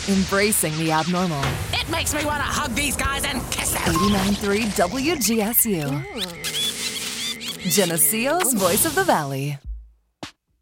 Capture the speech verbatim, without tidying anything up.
embracing the abnormal. It makes me want to hug these guys and kiss them. eighty-nine point three W G S U. Geneseo's Voice of the Valley.